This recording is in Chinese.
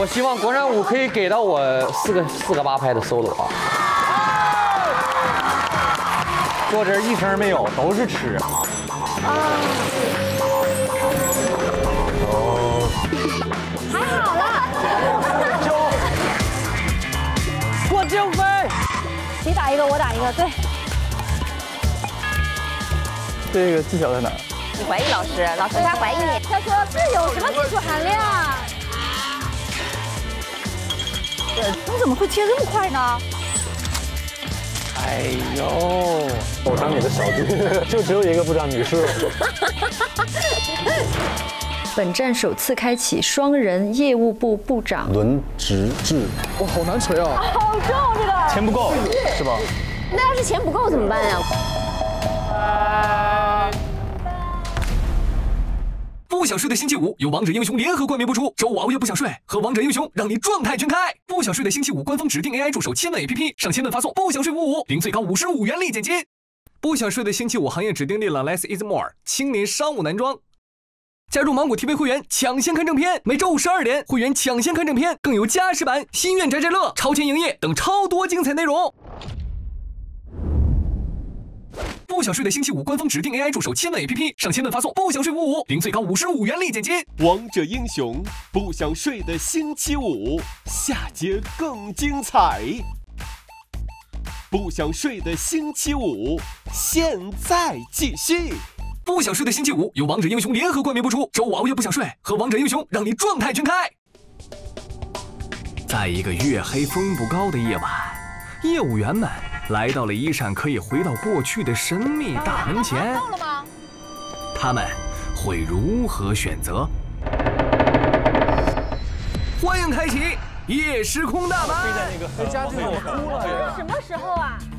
我希望国产五可以给到我四个8拍的 solo 啊。坐这一声没有，都是吃。 还好啦。 过江飞， 你打一个，我打一个，对。 这个技巧在哪？ 你怀疑老师，老师他怀疑你。 他说这有什么技术含量？你怎么会切这么快呢？ 哎呦， 我当你的小弟，就只有一个部长女士。 本站首次开启双人业务部部长轮值制，哇，好难锤啊！ 好重这个。 钱不够是吧？ 那要是钱不够怎么办呀？ 不想睡的星期五由王者英雄联合冠名播出，周五熬夜不想睡，和王者英雄让你状态全开。不想睡的星期五官方指定 AI 助手千问 APP 上千问发送不想睡55，领最高55元立减金。不想睡的星期五行业指定丽朗 Less is More 青年商务男装。加入芒果 TV 会员抢先看正片，每周五12点会员抢先看正片，更有加时版、心愿宅宅乐、超前营业等超多精彩内容。不想睡的星期五官方指定 AI 助手千问 APP 上千问发送不想睡55，领最高55元立减金。 王者英雄不想睡的星期五，下节更精彩。不想睡的星期五，现在继续。 不想睡的星期五由王者英雄联合冠名播出，周五熬夜不想睡，和王者英雄让你状态全开。在一个月黑风不高的夜晚，业务员们来到了一扇可以回到过去的神秘大门前。 够了吗？ 他们会如何选择？欢迎开启夜时空大门。 飞在那个加进我哭了。 什么时候啊？